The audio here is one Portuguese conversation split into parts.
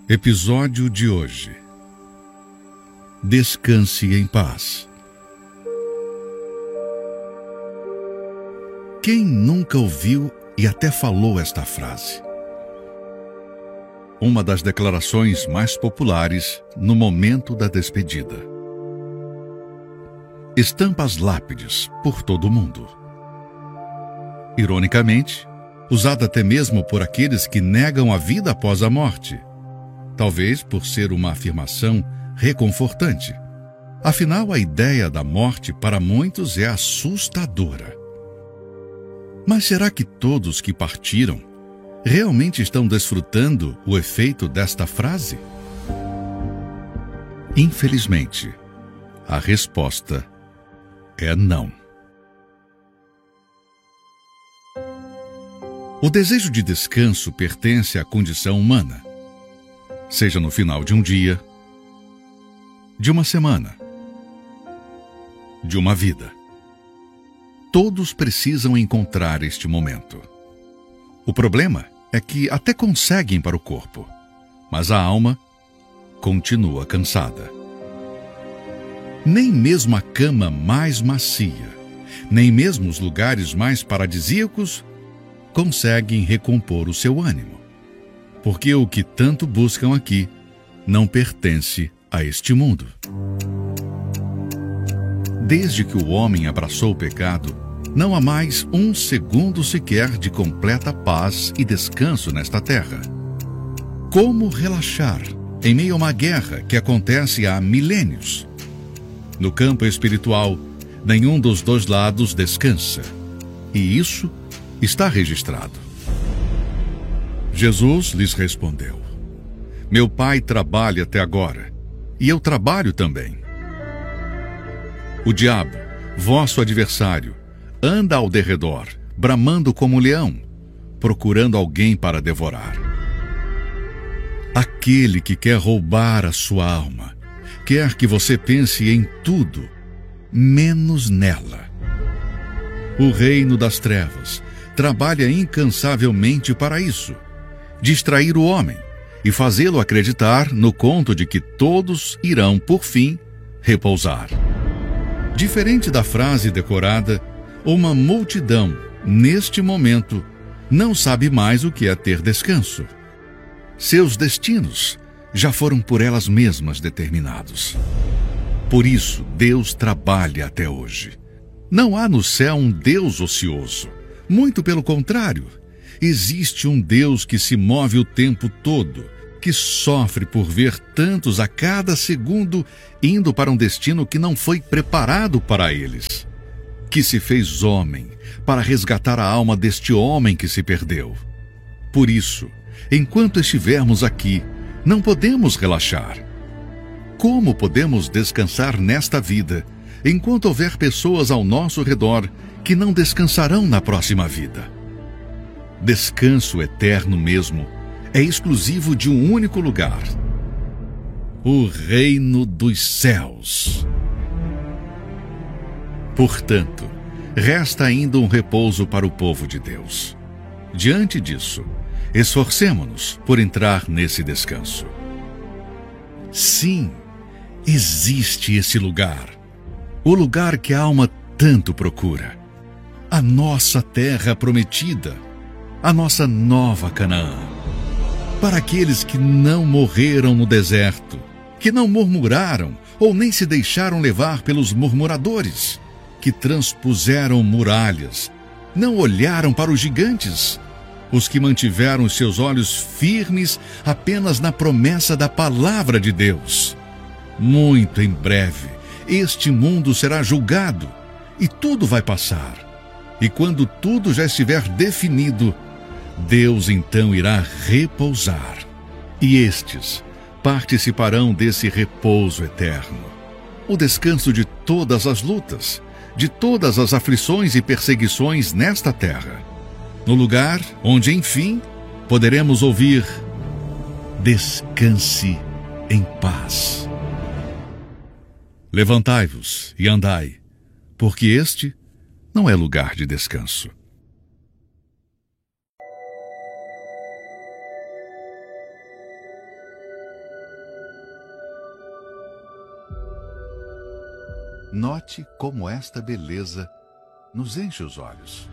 Episódio de hoje. Descanse em paz. Quem nunca ouviu e até falou esta frase? Uma das declarações mais populares no momento da despedida. Estampa as lápides por todo o mundo. Ironicamente, usada até mesmo por aqueles que negam a vida após a morte. Talvez por ser uma afirmação reconfortante. Afinal, a ideia da morte para muitos é assustadora. Mas será que todos que partiram realmente estão desfrutando o efeito desta frase? Infelizmente, a resposta é não. O desejo de descanso pertence à condição humana. Seja no final de um dia, de uma semana, de uma vida. Todos precisam encontrar este momento. O problema é que até conseguem para o corpo, mas a alma continua cansada. Nem mesmo a cama mais macia, nem mesmo os lugares mais paradisíacos conseguem recompor o seu ânimo. Porque o que tanto buscam aqui não pertence a este mundo. Desde que o homem abraçou o pecado, não há mais um segundo sequer de completa paz e descanso nesta terra. Como relaxar em meio a uma guerra que acontece há milênios? No campo espiritual, nenhum dos dois lados descansa. E isso está registrado. Jesus lhes respondeu: Meu Pai trabalha até agora, e eu trabalho também. O diabo, vosso adversário, anda ao derredor, bramando como um leão, procurando alguém para devorar. Aquele que quer roubar a sua alma, quer que você pense em tudo, menos nela. O reino das trevas trabalha incansavelmente para isso. Distrair o homem e fazê-lo acreditar no conto de que todos irão, por fim, repousar. Diferente da frase decorada, uma multidão, neste momento, não sabe mais o que é ter descanso. Seus destinos já foram por elas mesmas determinados. Por isso, Deus trabalha até hoje. Não há no céu um Deus ocioso. Muito pelo contrário. Existe um Deus que se move o tempo todo, que sofre por ver tantos a cada segundo indo para um destino que não foi preparado para eles, que se fez homem para resgatar a alma deste homem que se perdeu. Por isso, enquanto estivermos aqui, não podemos relaxar. Como podemos descansar nesta vida, enquanto houver pessoas ao nosso redor que não descansarão na próxima vida? Descanso eterno mesmo é exclusivo de um único lugar: o reino dos céus. Portanto, resta ainda um repouso para o povo de Deus. Diante disso, esforcemo-nos por entrar nesse descanso. Sim, existe esse lugar, o lugar que a alma tanto procura, a nossa terra prometida, a nossa nova Canaã. Para aqueles que não morreram no deserto, que não murmuraram ou nem se deixaram levar pelos murmuradores, que transpuseram muralhas, não olharam para os gigantes, os que mantiveram os seus olhos firmes apenas na promessa da palavra de Deus. Muito em breve, este mundo será julgado e tudo vai passar. E quando tudo já estiver definido, Deus então irá repousar, e estes participarão desse repouso eterno, o descanso de todas as lutas, de todas as aflições e perseguições nesta terra, no lugar onde, enfim, poderemos ouvir: descanse em paz. Levantai-vos e andai, porque este não é lugar de descanso. note como esta beleza nos enche os olhos.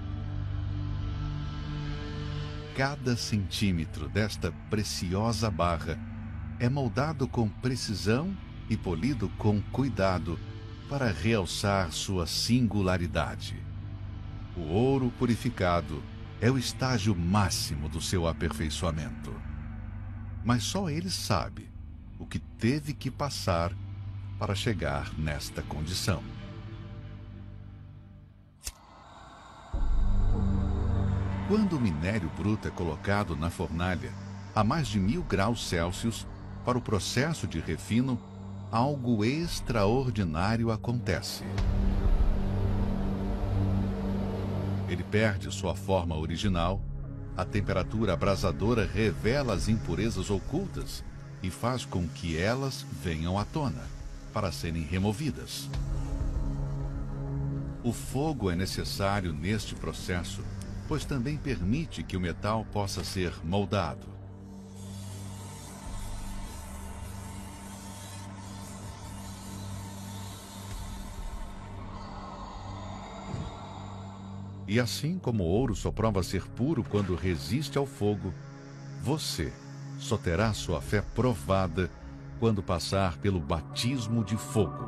Cada centímetro desta preciosa barra é moldado com precisão e polido com cuidado para realçar sua singularidade. O ouro purificado é o estágio máximo do seu aperfeiçoamento. Mas só ele sabe o que teve que passar para chegar nesta condição. Quando o minério bruto é colocado na fornalha a mais de 1000 graus Celsius para o processo de refino, algo extraordinário acontece. Ele perde sua forma original, a temperatura abrasadora revela as impurezas ocultas e faz com que elas venham à tona, para serem removidas. O fogo é necessário neste processo, pois também permite que o metal possa ser moldado. E assim como o ouro só prova ser puro quando resiste ao fogo, você só terá sua fé provada quando passar pelo batismo de fogo.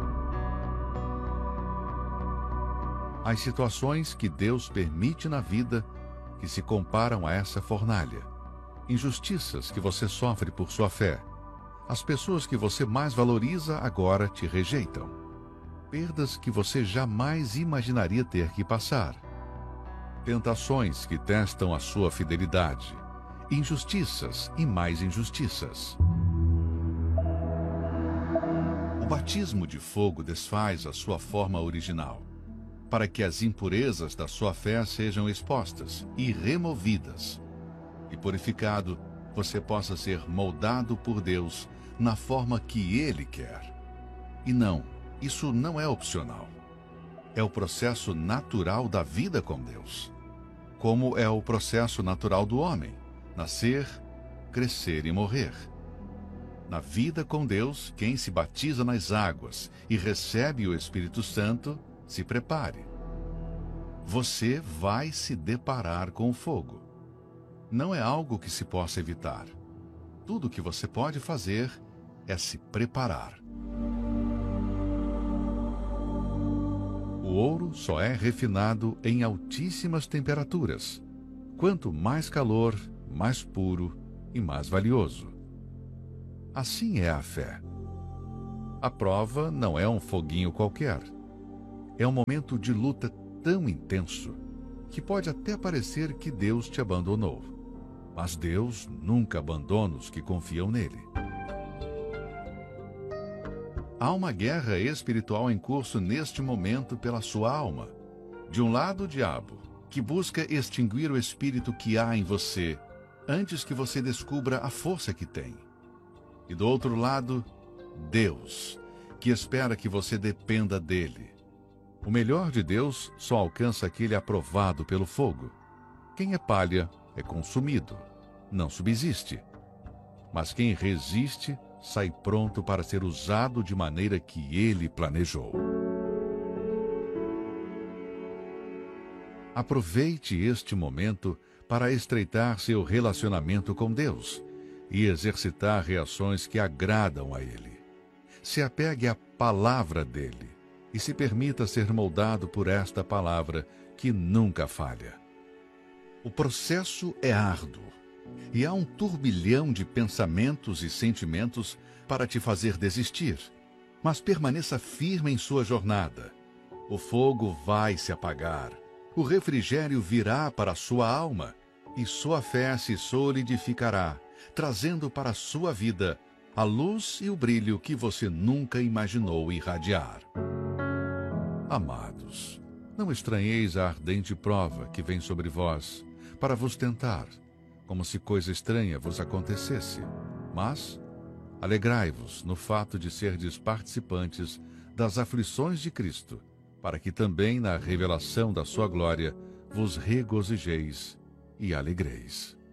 As situações que Deus permite na vida que se comparam a essa fornalha. Injustiças que você sofre por sua fé. As pessoas que você mais valoriza agora te rejeitam. Perdas que você jamais imaginaria ter que passar. Tentações que testam a sua fidelidade. Injustiças e mais injustiças. O batismo de fogo desfaz a sua forma original, para que as impurezas da sua fé sejam expostas e removidas. E purificado, você possa ser moldado por Deus na forma que Ele quer. E não, isso não é opcional. É o processo natural da vida com Deus. Como é o processo natural do homem: nascer, crescer e morrer. Na vida com Deus, quem se batiza nas águas e recebe o Espírito Santo, se prepare. Você vai se deparar com o fogo. Não é algo que se possa evitar. Tudo o que você pode fazer é se preparar. O ouro só é refinado em altíssimas temperaturas. Quanto mais calor, mais puro e mais valioso. Assim é a fé. A prova não é um foguinho qualquer. É um momento de luta tão intenso que pode até parecer que Deus te abandonou. Mas Deus nunca abandona os que confiam nele. Há uma guerra espiritual em curso neste momento pela sua alma. De um lado, o diabo, que busca extinguir o espírito que há em você, antes que você descubra a força que tem. E do outro lado, Deus, que espera que você dependa dele. O melhor de Deus só alcança aquele aprovado pelo fogo. Quem é palha é consumido, não subsiste. Mas quem resiste sai pronto para ser usado de maneira que ele planejou. Aproveite este momento para estreitar seu relacionamento com Deus e exercitar reações que agradam a Ele. Se apegue à palavra dele e se permita ser moldado por esta palavra que nunca falha. O processo é árduo e há um turbilhão de pensamentos e sentimentos para te fazer desistir, mas permaneça firme em sua jornada. O fogo vai se apagar, o refrigério virá para a sua alma e sua fé se solidificará, trazendo para a sua vida a luz e o brilho que você nunca imaginou irradiar. Amados, não estranheis a ardente prova que vem sobre vós, para vos tentar, como se coisa estranha vos acontecesse. Mas alegrai-vos no fato de serdes participantes das aflições de Cristo, para que também na revelação da sua glória vos regozijeis e alegreis.